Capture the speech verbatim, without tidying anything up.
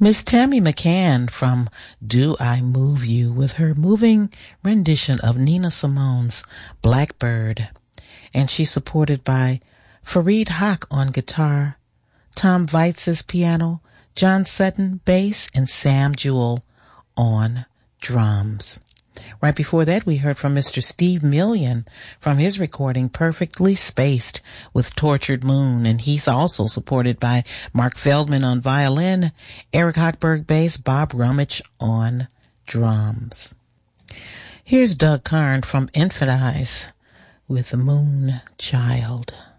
Miss Tammy McCann from Do I Move You with her moving rendition of Nina Simone's Blackbird. And she's supported by Fareed Haq on guitar, Tom Weitz's piano, John Sutton bass, and Sam Jewell on drums. Right before that, we heard from Mister Steve Million from his recording Perfectly Spaced with Tortured Moon, and he's also supported by Mark Feldman on violin, Eric Hochberg bass, Bob Rummage on drums. Here's Doug Karn from Infideize with The Moon Child.